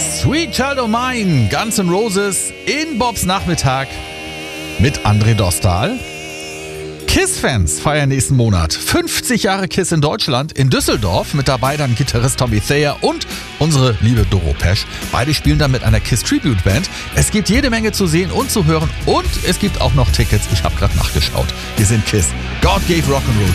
Sweet Child O' Mine, Guns N' Roses in Bobs Nachmittag mit André Dostal. KISS-Fans feiern nächsten Monat 50 Jahre KISS in Deutschland, in Düsseldorf. Mit dabei dann Gitarrist Tommy Thayer und unsere liebe Doro Pesch. Beide spielen dann mit einer KISS-Tribute-Band. Es gibt jede Menge zu sehen und zu hören und es gibt auch noch Tickets. Ich habe gerade nachgeschaut. Wir sind KISS. God gave Rock'n'Roll